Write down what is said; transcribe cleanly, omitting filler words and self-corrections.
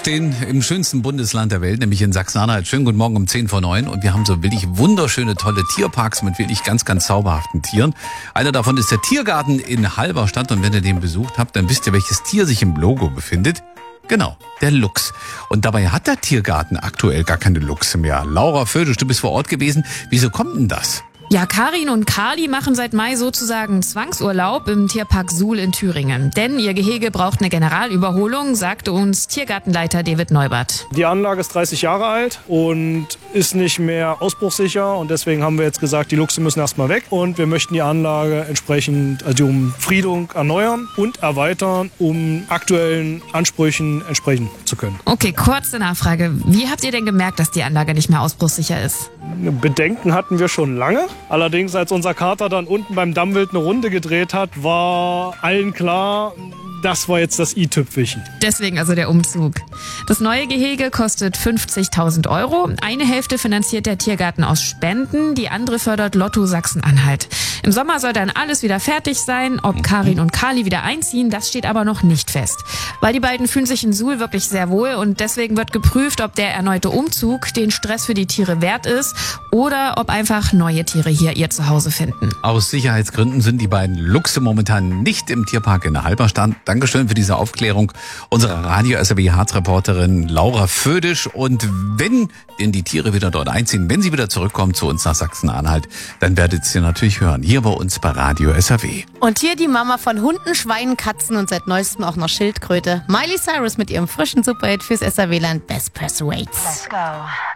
stehen im schönsten Bundesland der Welt, nämlich in Sachsen-Anhalt. Schönen guten Morgen um 10 vor 9 und wir haben so wirklich wunderschöne, tolle Tierparks mit wirklich ganz, ganz zauberhaften Tieren. Einer davon ist der Tiergarten in Halberstadt und wenn ihr den besucht habt, dann wisst ihr, welches Tier sich im Logo befindet. Genau, der Luchs. Und dabei hat der Tiergarten aktuell gar keine Luchse mehr. Laura Födisch, du bist vor Ort gewesen. Wieso kommt denn das? Ja, Karin und Kali machen seit Mai sozusagen Zwangsurlaub im Tierpark Suhl in Thüringen. Denn ihr Gehege braucht eine Generalüberholung, sagte uns Tiergartenleiter David Neubert. Die Anlage ist 30 Jahre alt und ist nicht mehr ausbruchssicher. Und deswegen haben wir jetzt gesagt, die Luchse müssen erstmal weg. Und wir möchten die Anlage entsprechend, also die Umfriedung erneuern und erweitern, um aktuellen Ansprüchen entsprechen zu können. Okay, kurze Nachfrage. Wie habt ihr denn gemerkt, dass die Anlage nicht mehr ausbruchssicher ist? Bedenken hatten wir schon lange. Allerdings, als unser Kater dann unten beim Dammwild eine Runde gedreht hat, war allen klar, das war jetzt das i-Tüpfelchen. Deswegen also der Umzug. Das neue Gehege kostet 50.000 Euro. Eine Hälfte finanziert der Tiergarten aus Spenden, die andere fördert Lotto Sachsen-Anhalt. Im Sommer soll dann alles wieder fertig sein. Ob Karin und Kali wieder einziehen, das steht aber noch nicht fest. Weil die beiden fühlen sich in Suhl wirklich sehr wohl und deswegen wird geprüft, ob der erneute Umzug den Stress für die Tiere wert ist oder ob einfach neue Tiere hier ihr Zuhause finden. Aus Sicherheitsgründen sind die beiden Luchse momentan nicht im Tierpark in Halberstadt. Dankeschön für diese Aufklärung unserer Radio-SRW-Harz-Reporterin Laura Födisch. Und wenn denn die Tiere wieder dort einziehen, wenn sie wieder zurückkommen zu uns nach Sachsen-Anhalt, dann werdet ihr sie natürlich hören, hier bei uns bei Radio SRW. Und hier die Mama von Hunden, Schweinen, Katzen und seit neuestem auch noch Schildkröte. Miley Cyrus mit ihrem frischen Superhit fürs SRW-Land Best Press Waits. Let's go.